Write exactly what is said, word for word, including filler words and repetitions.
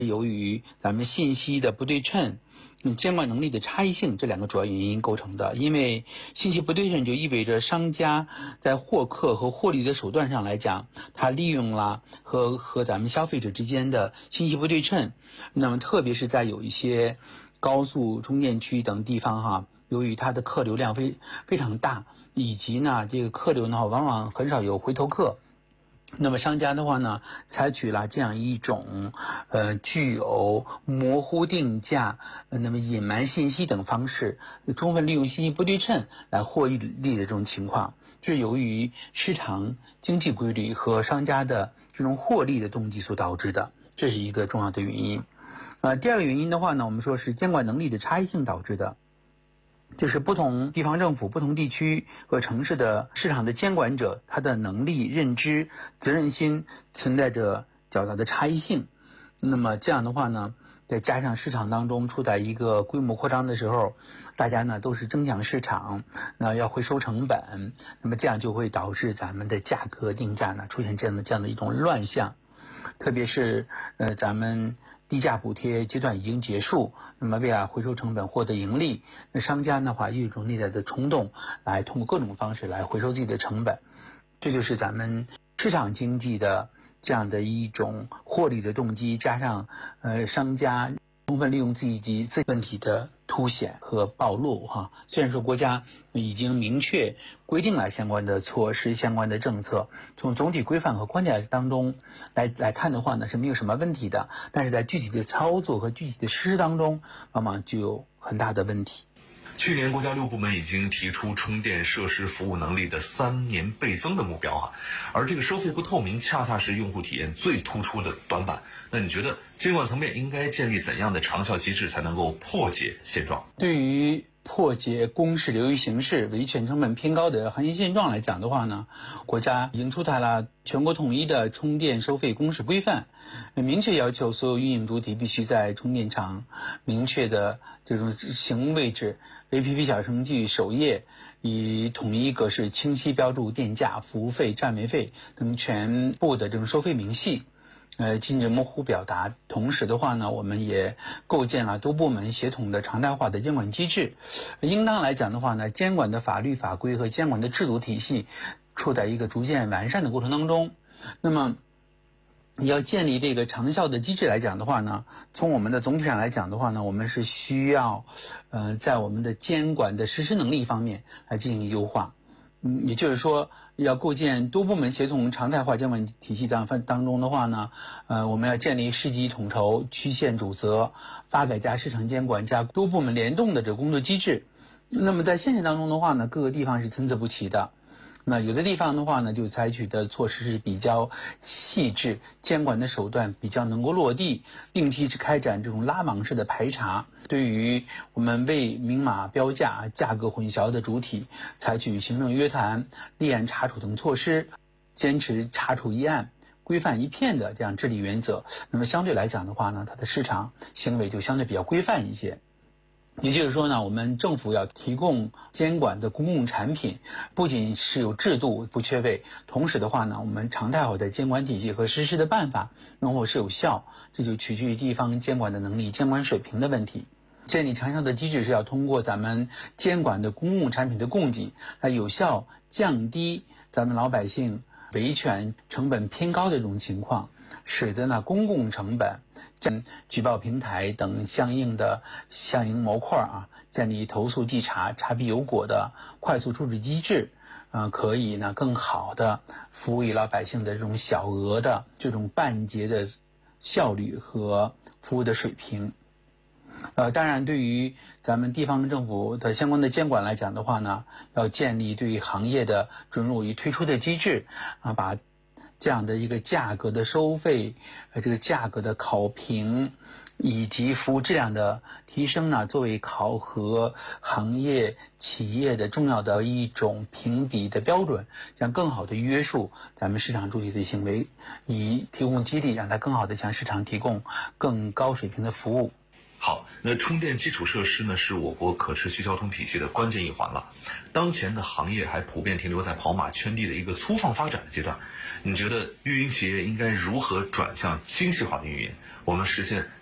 由于咱们信息的不对称、嗯，监管能力的差异性这两个主要原因构成的。因为信息不对称就意味着商家在获客和获利的手段上来讲，他利用了和和咱们消费者之间的信息不对称。那么特别是在有一些高速充电区等地方哈，由于它的客流量非非常大，以及呢这个客流呢往往很少有回头客。那么商家的话呢，采取了这样一种呃具有模糊定价、呃、那么隐瞒信息等方式，充分利用信息不对称来获利的这种情况，这是由于市场经济规律和商家的这种获利的动机所导致的，这是一个重要的原因。呃，第二个原因的话呢，我们说是监管能力的差异性导致的。就是不同地方政府、不同地区和城市的市场的监管者，他的能力、认知、责任心存在着较大的差异性。那么这样的话呢，再加上市场当中处在一个规模扩张的时候，大家呢都是争抢市场，那要回收成本，那么这样就会导致咱们的价格定价呢出现这样的这样的一种乱象。特别是呃咱们低价补贴阶段已经结束，那么为了回收成本获得盈利，那商家的话有一种内在的冲动，来通过各种方式来回收自己的成本，这就是咱们市场经济的这样的一种获利的动机，加上呃商家充分利用自己自己问题的凸显和暴露哈。虽然说国家已经明确规定了相关的措施、相关的政策，从总体规范和框架当中来来看的话呢是没有什么问题的，但是在具体的操作和具体的实施当中，往往就有很大的问题。 去年国家六部门已经提出充电设施服务能力的三年倍增的目标啊，而这个收费不透明恰恰是用户体验最突出的短板。那你觉得监管层面应该建立怎样的长效机制才能够破解现状？ 对于破解公示流于形式、维权成本偏高的行业现状来讲的话呢，国家已经出台了全国统一的充电收费公示规范，明确要求所有运营主体必须在充电场明确的这种行位置、A P P 小程序首页以统一格式清晰标注电价、服务费、占位费等全部的这种收费明细。呃，禁止模糊表达。同时的话呢，我们也构建了多部门协同的常态化的监管机制。应当来讲的话呢，监管的法律法规和监管的制度体系处在一个逐渐完善的过程当中。那么要建立这个长效的机制来讲的话呢，从我们的总体上来讲的话呢，我们是需要呃在我们的监管的实施能力方面来进行优化。嗯，也就是说，要构建多部门协同常态化监管体系当当中的话呢，呃，我们要建立市级统筹、区县主责、发改加市场监管加多部门联动的这个工作机制。那么在现实当中的话呢，各个地方是参差不齐的。那有的地方的话呢，就采取的措施是比较细致，监管的手段比较能够落地，定期开展这种拉网式的排查，对于我们未明码标价、价格混淆的主体，采取行政约谈、立案查处等措施，坚持查处一案、规范一片的这样治理原则。那么相对来讲的话呢，它的市场行为就相对比较规范一些。也就是说呢，我们政府要提供监管的公共产品，不仅是有制度不缺位，同时的话呢，我们常态化的监管体系和实施的办法能否是有效，这就取决于地方监管的能力、监管水平的问题。建立长效的机制是要通过咱们监管的公共产品的供给，来有效降低咱们老百姓维权成本偏高的这种情况，使得呢公共成本、举报平台等相应的相应模块啊，建立投诉稽查、查弊有果的快速处置机制，呃，可以呢更好的服务于老百姓的这种小额的这种办结的效率和服务的水平。呃，当然，对于咱们地方政府的相关的监管来讲的话呢，要建立对行业的准入与退出的机制啊，把这样的一个价格的收费、呃，这个价格的考评以及服务质量的提升呢，作为考核行业企业的重要的一种评比的标准，这样更好的约束咱们市场主体的行为，以提供激励，让它更好的向市场提供更高水平的服务。 好，那充电基础设施呢，是我国可持续交通体系的关键一环了。当前的行业还普遍停留在跑马圈地的一个粗放发展的阶段，你觉得运营企业应该如何转向精细化的运营， 我们实现